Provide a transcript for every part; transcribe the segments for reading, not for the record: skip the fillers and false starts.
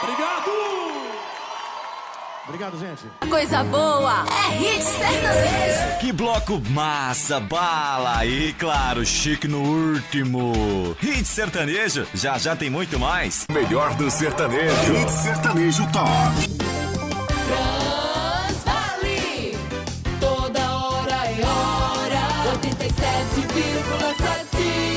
Obrigado! Obrigado, gente. Coisa boa é hit sertanejo. Que bloco massa, bala e, claro, chique no último. Hit sertanejo, já tem muito mais. Melhor do sertanejo. Hit sertanejo top. Transvale, toda hora é hora. 87,7.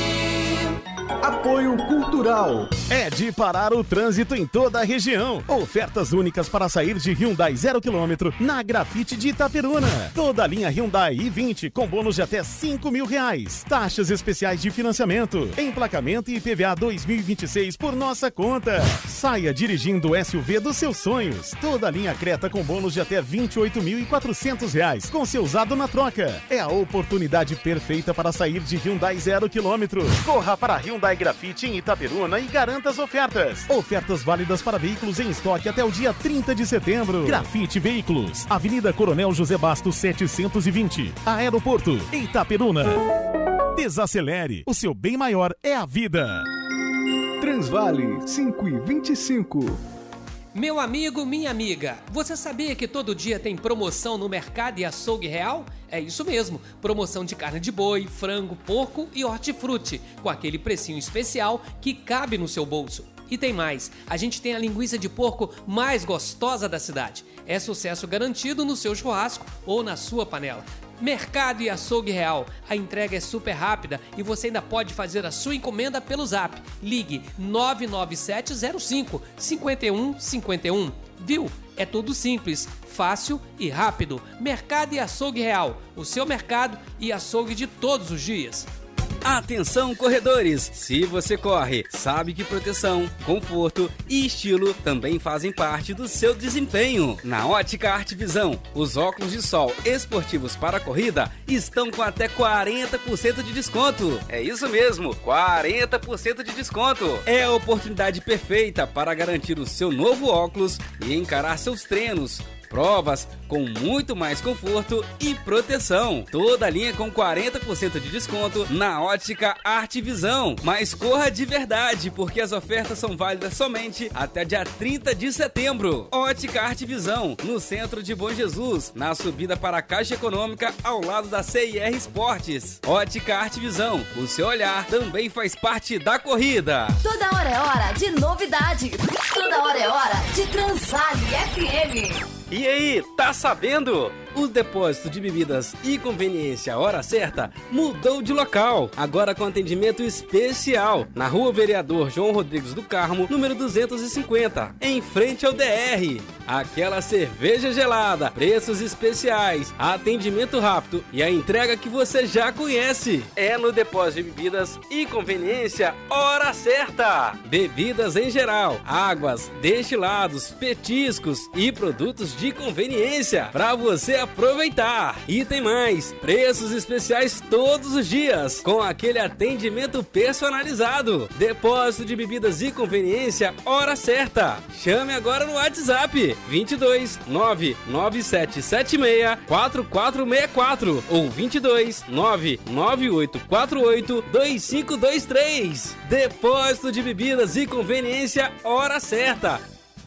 Apoio Cultural. É de parar o trânsito em toda a região. Ofertas únicas para sair de Hyundai 0 km na Grafite de Itaperuna. Toda a linha Hyundai i20 com bônus de até R$5.000. Taxas especiais de financiamento, emplacamento e IPVA 2026 por nossa conta. Saia dirigindo o SUV dos seus sonhos. Toda a linha Creta com bônus de até R$28.400 com seu usado na troca. É a oportunidade perfeita para sair de Hyundai 0 km. Corra para Hyundai Grafite em Itaperuna e garanta as ofertas. Ofertas válidas para veículos em estoque até o dia 30 de setembro. Grafite Veículos, Avenida Coronel José Bastos 720, Aeroporto, Itaperuna. Desacelere, o seu bem maior é a vida. Transvale 5h25. Meu amigo, minha amiga, você sabia que todo dia tem promoção no Mercado e Açougue Real? É isso mesmo, promoção de carne de boi, frango, porco e hortifruti, com aquele precinho especial que cabe no seu bolso. E tem mais, a gente tem a linguiça de porco mais gostosa da cidade. É sucesso garantido no seu churrasco ou na sua panela. Mercado e Açougue Real, a entrega é super rápida e você ainda pode fazer a sua encomenda pelo Zap. Ligue 99705 5151. Viu? É tudo simples, fácil e rápido. Mercado e Açougue Real, o seu mercado e açougue de todos os dias. Atenção, corredores! Se você corre, sabe que proteção, conforto e estilo também fazem parte do seu desempenho. Na Ótica Arte Visão, os óculos de sol esportivos para a corrida estão com até 40% de desconto. É isso mesmo, 40% de desconto. É a oportunidade perfeita para garantir o seu novo óculos e encarar seus treinos, provas com muito mais conforto e proteção. Toda a linha com 40% de desconto na Ótica Arte Visão. Mas corra de verdade, porque as ofertas são válidas somente até dia 30 de setembro. Ótica Arte Visão, no centro de Bom Jesus, na subida para a Caixa Econômica, ao lado da CIR Esportes. Ótica Arte Visão, o seu olhar também faz parte da corrida. Toda hora é hora de novidade. Toda hora é hora de Transvale FM. E aí, tá sabendo? O depósito de bebidas e conveniência Hora Certa mudou de local, agora com atendimento especial, na Rua Vereador João Rodrigues do Carmo, número 250, em frente ao DR. Aquela cerveja gelada, preços especiais, atendimento rápido e a entrega que você já conhece. É no depósito de bebidas e conveniência Hora Certa. Bebidas em geral, águas, destilados, petiscos e produtos de conveniência para você aproveitar. E tem mais, preços especiais todos os dias, com aquele atendimento personalizado. Depósito de bebidas e conveniência Hora Certa. Chame agora no WhatsApp 22 99776 4464 ou 22 99848 2523. Depósito de bebidas e conveniência Hora Certa.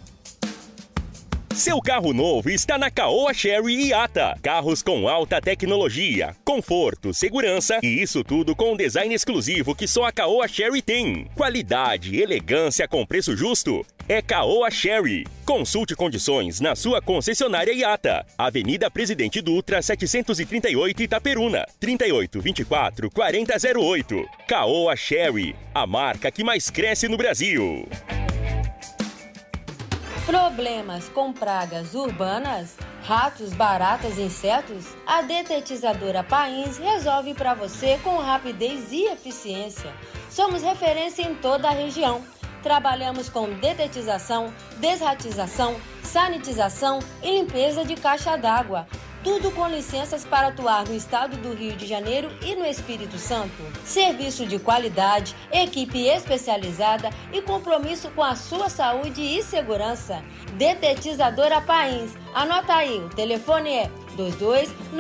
Seu carro novo está na Caoa Chery Iata. Carros com alta tecnologia, conforto, segurança e isso tudo com um design exclusivo que só a Caoa Chery tem. Qualidade, elegância com preço justo. É Caoa Chery. Consulte condições na sua concessionária Iata. Avenida Presidente Dutra, 738 Itaperuna. 3824-4008. Caoa Chery, a marca que mais cresce no Brasil. Problemas com pragas urbanas, ratos, baratas e insetos? A detetizadora Pains resolve para você com rapidez e eficiência. Somos referência em toda a região. Trabalhamos com detetização, desratização, sanitização e limpeza de caixa d'água. Tudo com licenças para atuar no estado do Rio de Janeiro e no Espírito Santo. Serviço de qualidade, equipe especializada e compromisso com a sua saúde e segurança. Detetizadora Pains. Anota aí, o telefone é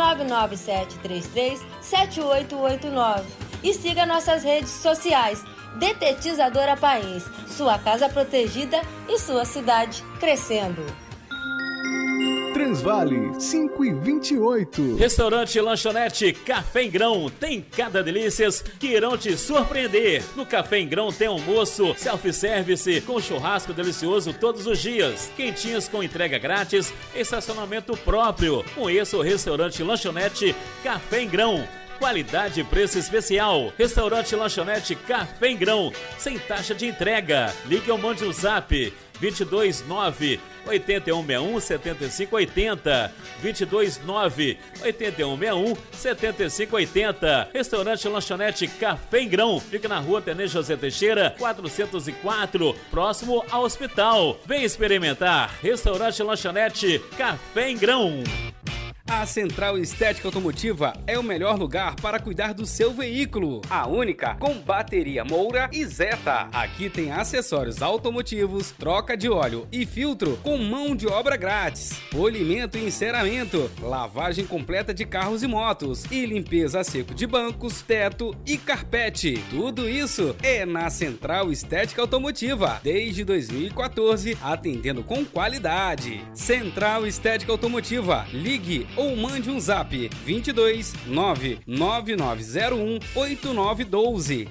22-99733-7889. E siga nossas redes sociais. Detetizadora Pains, sua casa protegida e sua cidade crescendo. Transvale 5h28. Restaurante Lanchonete Café em Grão tem cada delícias que irão te surpreender. No Café em Grão tem almoço, self-service com churrasco delicioso todos os dias, quentinhas com entrega grátis, estacionamento próprio. Conheça o Restaurante Lanchonete Café em Grão. Qualidade e preço especial. Restaurante Lanchonete Café em Grão, sem taxa de entrega. Ligue ou mande um zap 229 8161 7580 229 8161 7580. Restaurante Lanchonete Café em Grão fica na rua Tenente José Teixeira 404, próximo ao hospital. Vem experimentar. Restaurante Lanchonete Café em Grão. A Central Estética Automotiva é o melhor lugar para cuidar do seu veículo. A única com bateria Moura e Zeta. Aqui tem acessórios automotivos, troca de óleo e filtro com mão de obra grátis, polimento e enceramento, lavagem completa de carros e motos e limpeza a seco de bancos, teto e carpete. Tudo isso é na Central Estética Automotiva, desde 2014, atendendo com qualidade. Central Estética Automotiva. Ligue ou mande um zap 22 99901 8912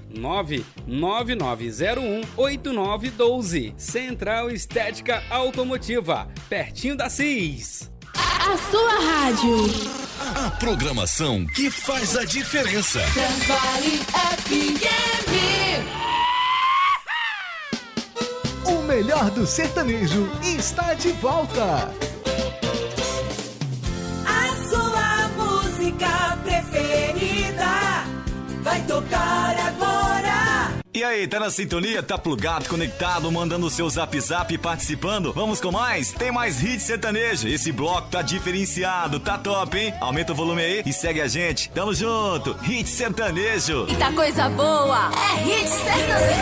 99901 8912. Central Estética Automotiva, pertinho da CIS. A sua rádio. A programação que faz a diferença. Transvale FM. O melhor do sertanejo está de volta. Preferida vai tocar agora. E aí, tá na sintonia? Tá plugado, conectado, mandando o seu zap zap e participando? Vamos com mais? Tem mais hit sertanejo. Esse bloco tá diferenciado, tá top, hein? Aumenta o volume aí e segue a gente. Tamo junto. Hit sertanejo. E tá coisa boa. É hit sertanejo.